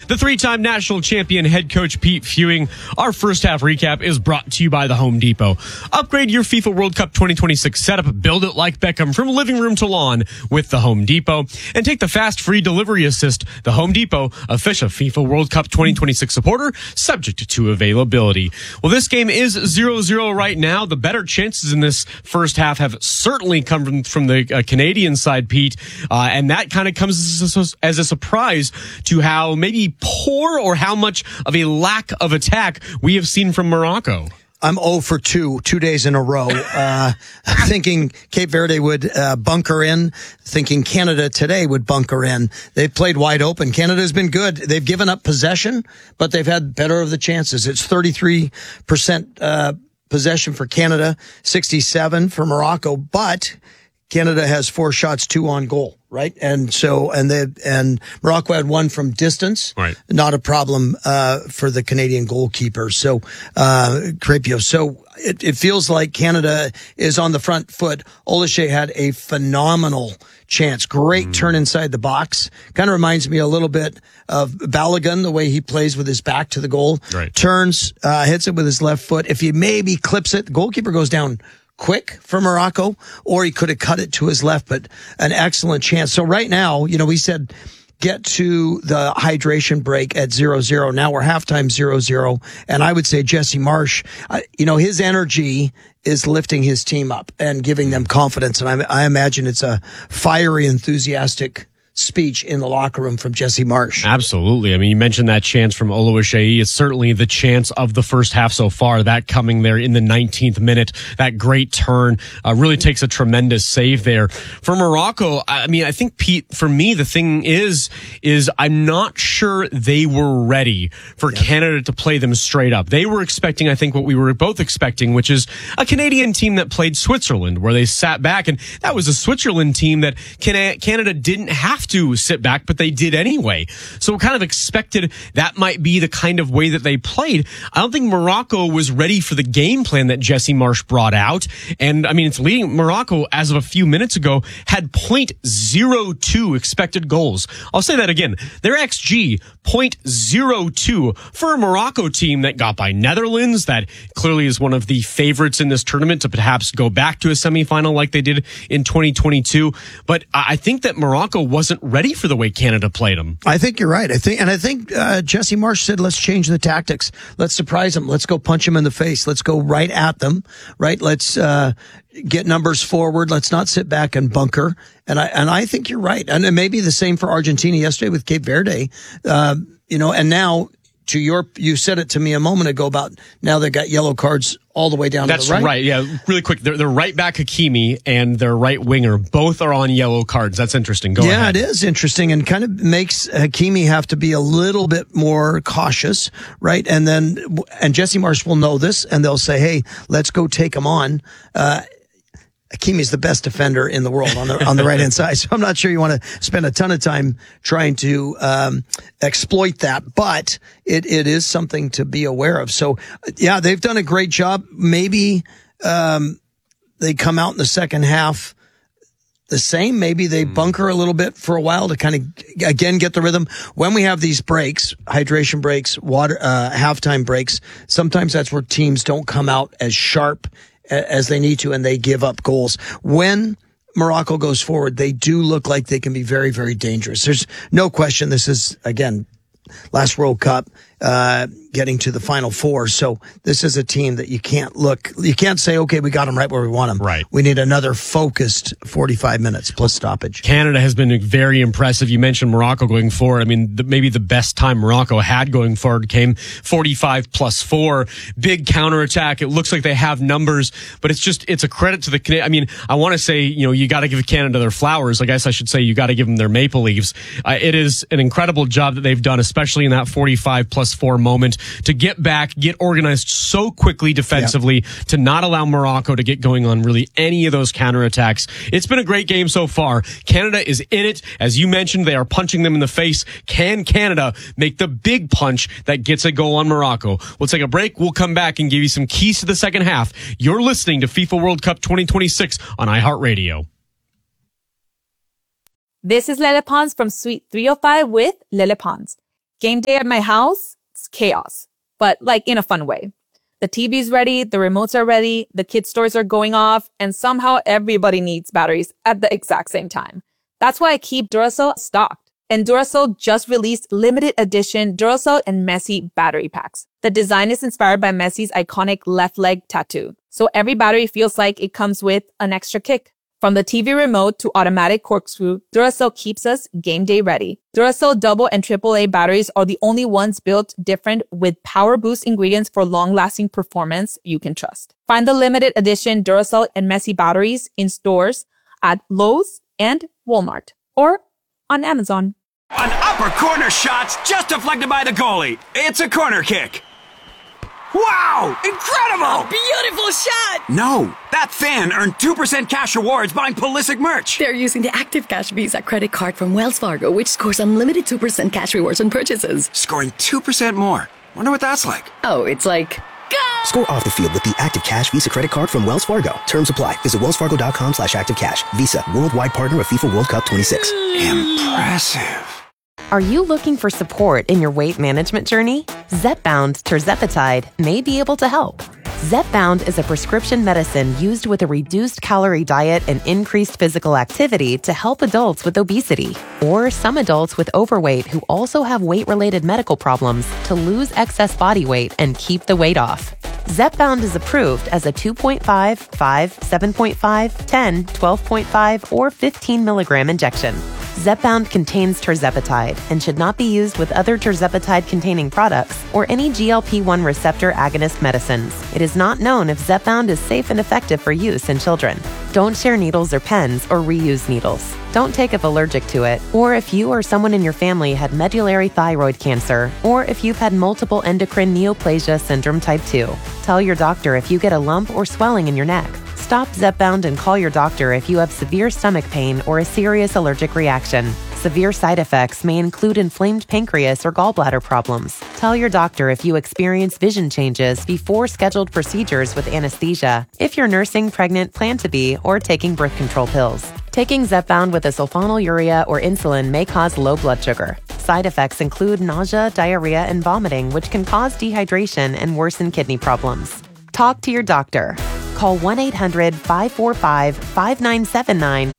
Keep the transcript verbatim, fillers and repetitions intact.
the three-time national champion head coach Pete Fewing. Our first half recap is brought to you by the Home Depot. Upgrade your FIFA World Cup twenty twenty-six setup, build it like Beckham from living room to lawn with the Home Depot, and take the fast free delivery assist. The Home Depot, official FIFA World Cup twenty twenty-six supporter, subject to availability. Well, this game is zero zero right now. The better chances in this first half have certainly come from, from the uh, Canadian side, Pete, uh, and that kind of comes as a, as a surprise to how maybe poor or how much of a lack of attack we have seen from Morocco. I'm zero for two, two days in a row, uh, thinking Cape Verde would uh, bunker in, thinking Canada today would bunker in. They've played wide open. Canada's been good. They've given up possession, but they've had better of the chances. It's thirty-three percent uh, possession for Canada, sixty-seven for Morocco, but Canada has four shots, two on goal, right? And so, and they, and Morocco had one from distance. Right. Not a problem, uh, for the Canadian goalkeeper. So, uh, Crepio. So it, it feels like Canada is on the front foot. Olise had a phenomenal chance. Great mm. turn inside the box. Kind of reminds me a little bit of Balogun, the way he plays with his back to the goal. Right. Turns, uh, hits it with his left foot. If he maybe clips it, the goalkeeper goes down quick for Morocco, or he could have cut it to his left, but an excellent chance. So right now, you know, we said get to the hydration break at zero zero. Now we're halftime zero zero. And I would say Jesse Marsch, uh, you know, his energy is lifting his team up and giving them confidence. And I, I imagine it's a fiery, enthusiastic speech in the locker room from Jesse Marsch. Absolutely. I mean, you mentioned that chance from Oluwaseyi. It's certainly the chance of the first half so far. That coming there in the nineteenth minute, that great turn uh, really takes a tremendous save there. For Morocco, I mean, I think, Pete, for me, the thing is, is I'm not sure they were ready for yeah. Canada to play them straight up. They were expecting, I think, what we were both expecting, which is a Canadian team that played Switzerland, where they sat back, and that was a Switzerland team that Canada didn't have to sit back, but they did anyway. So we kind of expected that might be the kind of way that they played. I don't think Morocco was ready for the game plan that Jesse Marsch brought out. And I mean, it's leading. Morocco, as of a few minutes ago, had point zero two expected goals. I'll say that again. Their X G, point zero two for a Morocco team that got by Netherlands, that clearly is one of the favorites in this tournament to perhaps go back to a semifinal like they did in twenty twenty-two. But I think that Morocco wasn't ready for the way Canada played them. I think you're right. I think, and I think uh, Jesse Marsch said, "Let's change the tactics. Let's surprise them. Let's go punch them in the face. Let's go right at them. Right? Let's uh, get numbers forward. Let's not sit back and bunker." And I and I think you're right. And it may be the same for Argentina yesterday with Cape Verde. Uh, you know, and now to your, you said it to me a moment ago about now they've got yellow cards all the way down That's to the right. right. Yeah, really quick. Their, their right back Hakimi and their right winger both are on yellow cards. That's interesting. Go yeah, ahead. Yeah, it is interesting and kind of makes Hakimi have to be a little bit more cautious, right? And then, and Jesse Marsch will know this and they'll say, hey, let's go take him on. Uh, Hakimi's the best defender in the world on the on the right hand side, so I'm not sure you want to spend a ton of time trying to um, exploit that, but it it is something to be aware of. So, yeah, they've done a great job. Maybe um, they come out in the second half the same. Maybe they bunker a little bit for a while to kind of again get the rhythm. When we have these breaks, hydration breaks, water uh, halftime breaks, sometimes that's where teams don't come out as sharp as they need to, and they give up goals. When Morocco goes forward, they do look like they can be very, very dangerous. There's no question this is, again, last World Cup, uh, getting to the Final Four. So this is a team that you can't look, you can't say, okay, we got them right where we want them. Right. We need another focused forty-five minutes plus stoppage. Canada has been very impressive. You mentioned Morocco going forward. I mean, the, maybe the best time Morocco had going forward came forty-five plus four. Big counterattack. It looks like they have numbers, but it's just, it's a credit to the Canadian. I mean, I want to say, you know, you got to give Canada their flowers. I guess I should say you got to give them their maple leaves. Uh, it is an incredible job that they've done, especially in that forty-five plus four moment, to get back, get organized so quickly defensively, yeah. to not allow Morocco to get going on really any of those counterattacks. It's been a great game so far. Canada is in it. As you mentioned, they are punching them in the face. Can Canada make the big punch that gets a goal on Morocco? We'll take a break. We'll come back and give you some keys to the second half. You're listening to FIFA World Cup twenty twenty-six on iHeartRadio. This is Lele Pons from Suite three oh five with Lele Pons. Game day at my house, it's chaos, but like in a fun way. The T V's ready, the remotes are ready, the kids' toys are going off, and somehow everybody needs batteries at the exact same time. That's why I keep Duracell stocked. And Duracell just released limited edition Duracell and Messi battery packs. The design is inspired by Messi's iconic left leg tattoo. So every battery feels like it comes with an extra kick. From the T V remote to automatic corkscrew, Duracell keeps us game day ready. Duracell double and triple A batteries are the only ones built different with power boost ingredients for long-lasting performance you can trust. Find the limited edition Duracell and Messi batteries in stores at Lowe's and Walmart or on Amazon. An upper corner shot's just deflected by the goalie. It's a corner kick. Wow! Incredible! Beautiful shot! No, that fan earned two percent cash rewards buying Pulisic merch. They're using the Active Cash Visa credit card from Wells Fargo, which scores unlimited two percent cash rewards on purchases. Scoring two percent more. Wonder what that's like. Oh, it's like... Go! Score off the field with the Active Cash Visa credit card from Wells Fargo. Terms apply. Visit wellsfargo.com slash activecash. Visa, worldwide partner of FIFA World Cup twenty-six. Impressive. Are you looking for support in your weight management journey? Zepbound tirzepatide may be able to help. Zepbound is a prescription medicine used with a reduced calorie diet and increased physical activity to help adults with obesity, or some adults with overweight who also have weight-related medical problems to lose excess body weight and keep the weight off. Zepbound is approved as a two point five, five, seven point five, ten, twelve point five, or fifteen milligram injection. Zepbound contains tirzepatide and should not be used with other tirzepatide-containing products or any G L P one receptor agonist medicines. It is not known if Zepbound is safe and effective for use in children. Don't share needles or pens or reuse needles. Don't take if allergic to it, or if you or someone in your family had medullary thyroid cancer, or if you've had multiple endocrine neoplasia syndrome type two. Tell your doctor if you get a lump or swelling in your neck. Stop Zepbound and call your doctor if you have severe stomach pain or a serious allergic reaction. Severe side effects may include inflamed pancreas or gallbladder problems. Tell your doctor if you experience vision changes before scheduled procedures with anesthesia, if you're nursing, pregnant, plan to be, or taking birth control pills. Taking Zepbound with a sulfonylurea or insulin may cause low blood sugar. Side effects include nausea, diarrhea, and vomiting, which can cause dehydration and worsen kidney problems. Talk to your doctor. Call one eight hundred, five four five, five nine seven nine